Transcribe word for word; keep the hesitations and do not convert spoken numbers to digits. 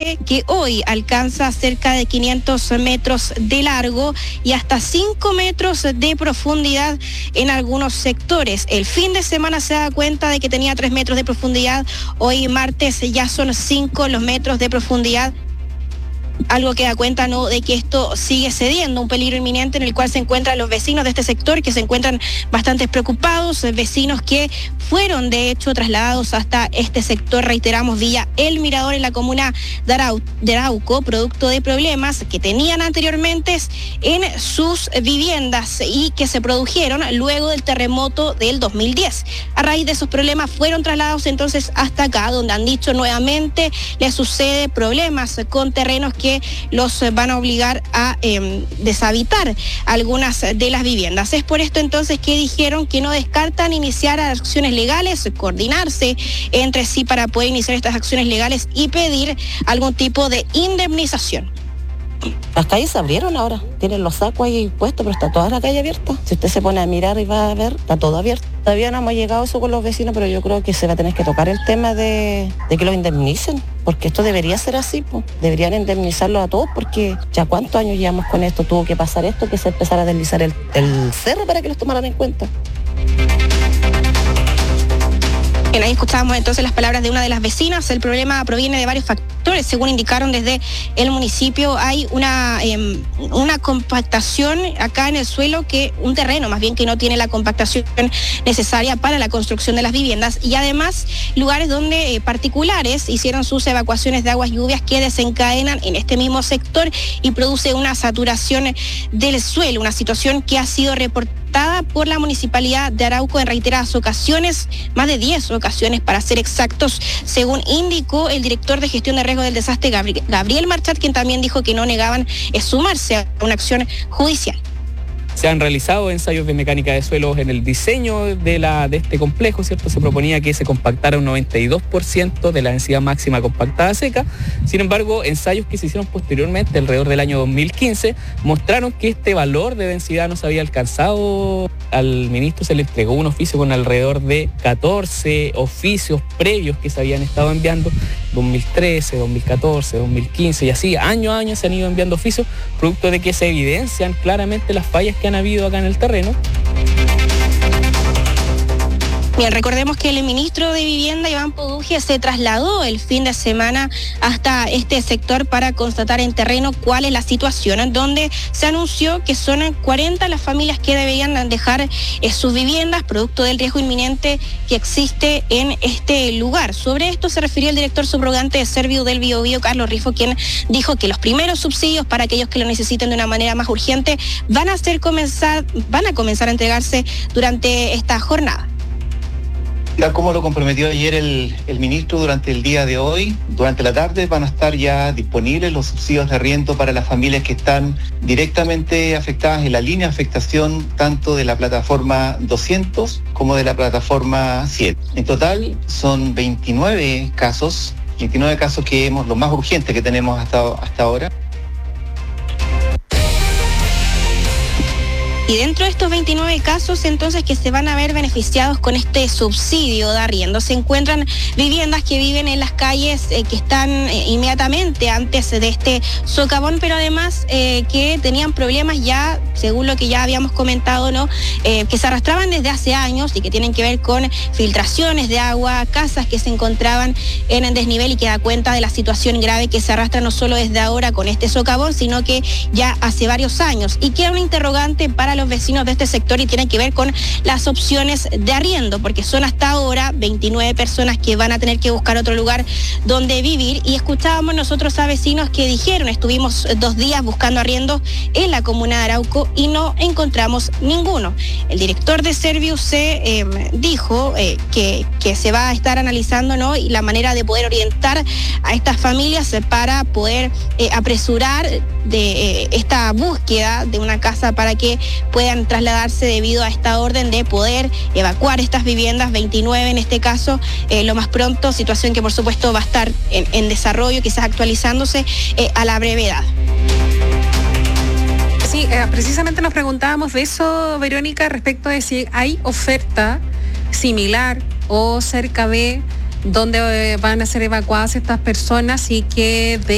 que hoy alcanza cerca de quinientos metros de largo y hasta cinco metros de profundidad en algunos sectores. El fin de semana se da cuenta de que tenía tres metros de profundidad, hoy martes ya son cinco los metros de profundidad. Algo que da cuenta, ¿no?, de que esto sigue cediendo, un peligro inminente en el cual se encuentran los vecinos de este sector, que se encuentran bastante preocupados, vecinos que fueron de hecho trasladados hasta este sector, reiteramos, Villa El Mirador en la comuna de, Arau- de Arauco, producto de problemas que tenían anteriormente en sus viviendas y que se produjeron luego del terremoto del dos mil diez. A raíz de esos problemas fueron trasladados entonces hasta acá, donde han dicho nuevamente les sucede problemas con terrenos que los van a obligar a eh, deshabitar algunas de las viviendas. Es por esto entonces que dijeron que no descartan iniciar acciones legales, coordinarse entre sí para poder iniciar estas acciones legales y pedir algún tipo de indemnización. Las calles se abrieron ahora, tienen los sacos ahí puestos, pero está toda la calle abierta. Si usted se pone a mirar y va a ver, está todo abierto. Todavía no hemos llegado a eso con los vecinos, pero yo creo que se va a tener que tocar el tema de, de que los indemnicen, porque esto debería ser así, pues. Deberían indemnizarlos a todos, porque ya cuántos años llevamos con esto, tuvo que pasar esto, que se empezara a deslizar el, el cerro para que los tomaran en cuenta. Bien, ahí escuchábamos entonces las palabras de una de las vecinas. El problema proviene de varios factores, según indicaron desde el municipio. Hay una, eh, una compactación acá en el suelo, que un terreno más bien que no tiene la compactación necesaria para la construcción de las viviendas, y además lugares donde eh, particulares hicieron sus evacuaciones de aguas lluvias que desencadenan en este mismo sector y produce una saturación del suelo, una situación que ha sido reportada por la Municipalidad de Arauco en reiteradas ocasiones, más de diez ocasiones para ser exactos, según indicó el director de gestión de riesgo del desastre, Gabriel Marchat, quien también dijo que no negaban eh, sumarse a una acción judicial. Se han realizado ensayos de mecánica de suelos en el diseño de, la, de este complejo, ¿cierto? Se proponía que se compactara un noventa y dos por ciento de la densidad máxima compactada seca. Sin embargo, ensayos que se hicieron posteriormente, alrededor del año dos mil quince, mostraron que este valor de densidad no se había alcanzado. Al ministro se le entregó un oficio con alrededor de catorce oficios previos que se habían estado enviando, dos mil trece, dos mil catorce, dos mil quince, y así año a año se han ido enviando oficios, producto de que se evidencian claramente las fallas que han habido acá en el terreno. Bien, recordemos que el ministro de Vivienda, Iván Poduje, se trasladó el fin de semana hasta este sector para constatar en terreno cuál es la situación, donde se anunció que son cuarenta las familias que deberían dejar eh, sus viviendas, producto del riesgo inminente que existe en este lugar. Sobre esto se refirió el director subrogante de Serviu del Biobío, Carlos Rifo, quien dijo que los primeros subsidios para aquellos que lo necesiten de una manera más urgente van a, ser comenzar, van a comenzar a entregarse durante esta jornada. Tal como lo comprometió ayer el, el ministro, durante el día de hoy, durante la tarde, van a estar ya disponibles los subsidios de arriendo para las familias que están directamente afectadas en la línea de afectación tanto de la plataforma doscientos como de la plataforma cien. En total son veintinueve casos, veintinueve casos que hemos, los más urgentes que tenemos hasta, hasta ahora. Y dentro de estos veintinueve casos, entonces, que se van a ver beneficiados con este subsidio de arriendo, se encuentran viviendas que viven en las calles eh, que están eh, inmediatamente antes de este socavón, pero además eh, que tenían problemas ya, según lo que ya habíamos comentado, ¿no? Eh, que se arrastraban desde hace años y que tienen que ver con filtraciones de agua, casas que se encontraban en el desnivel y que da cuenta de la situación grave que se arrastra no solo desde ahora con este socavón, sino que ya hace varios años. Y queda una interrogante para los vecinos de este sector y tiene que ver con las opciones de arriendo, porque son hasta ahora veintinueve personas que van a tener que buscar otro lugar donde vivir. Y escuchábamos nosotros a vecinos que dijeron, estuvimos dos días buscando arriendo en la comuna de Arauco y no encontramos ninguno. El director de Serviu se eh, dijo eh, que, que se va a estar analizando, ¿no?, y la manera de poder orientar a estas familias para poder eh, apresurar de eh, esta búsqueda de una casa para que puedan trasladarse debido a esta orden de poder evacuar estas viviendas, veintinueve en este caso, eh, lo más pronto, situación que por supuesto va a estar en, en desarrollo, quizás actualizándose eh, a la brevedad. Sí, eh, precisamente nos preguntábamos de eso, Verónica, respecto de si hay oferta similar o cerca de donde eh, van a ser evacuadas estas personas y que de